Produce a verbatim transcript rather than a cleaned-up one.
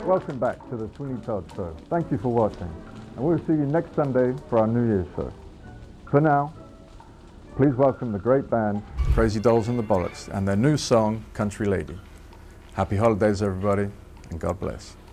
Welcome back to the Sweeney Todd Show. Thank you for watching, and we'll see you next Sunday for our New Year's show. For now, please welcome the great band Crazy Dolls and the Bollocks and their new song, Country Lady. Happy holidays, everybody, and God bless.